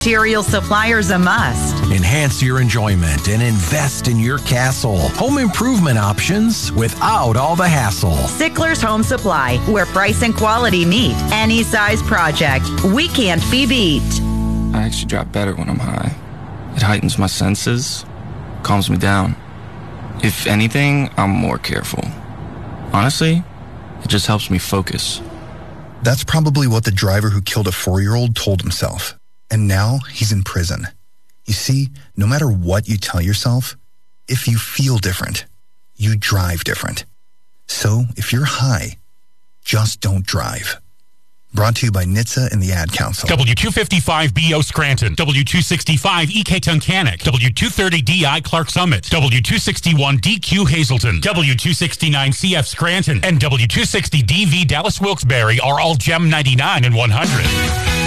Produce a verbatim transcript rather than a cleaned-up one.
Material Supplier's a must. Enhance your enjoyment and invest in your castle. Home improvement options without all the hassle. Sickler's Home Supply, where price and quality meet. Any size project. We can't be beat. I actually drop better when I'm high. It heightens my senses, calms me down. If anything, I'm more careful. Honestly, it just helps me focus. That's probably what the driver who killed a four-year-old told himself. And now he's in prison. You see, no matter what you tell yourself, if you feel different, you drive different. So if you're high, just don't drive. Brought to you by N H T S A and the Ad Council. W two fifty-five B O Scranton, W two sixty-five E K Tunkhannock, W two thirty D I Clark Summit, W two sixty-one D Q Hazleton, W two sixty-nine C F Scranton, and W two sixty D V Dallas Wilkes-Barre are all Gem ninety-nine and one hundred.